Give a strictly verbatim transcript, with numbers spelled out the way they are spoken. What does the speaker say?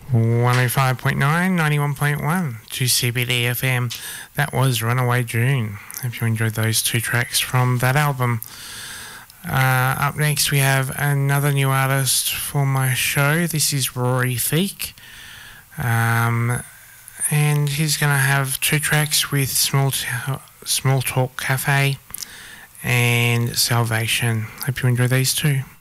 one oh five point nine, ninety-one point one to C B D F M. That was Runaway June. Hope you enjoyed those two tracks from that album. Uh, up next we have another new artist for my show. This is Rory Feek. Um, and he's going to have two tracks with Small, T- Small Talk Cafe and Salvation. Hope you enjoy these two.